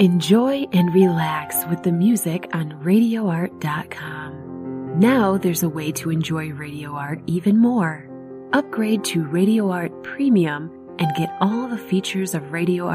Enjoy and relax with the music on RadioArt.com. Now there's a way to enjoy Radio Art even more. Upgrade to Radio Art Premium and get all the features of Radio Art